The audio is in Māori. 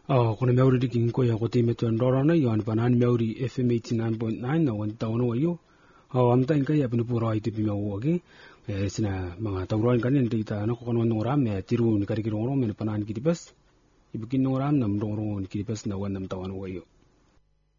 kuna meuri diking ko ya ko te metu ndorana yon panan meuri FM 89.9 na wan tawono wayo amta inka ya pinu pura itu pi mau oke sina mga tawron kan ente ita na ko kono ngoram me tiru ni kari kiro me panan kidibas ibukin ngoram nam dongro ni kidibas na wan nam tawono wayo